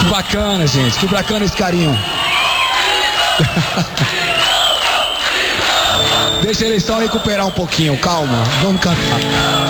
Que bacana, gente. Que bacana esse carinho. Deixa a eleição recuperar um pouquinho. Calma. Vamos cantar.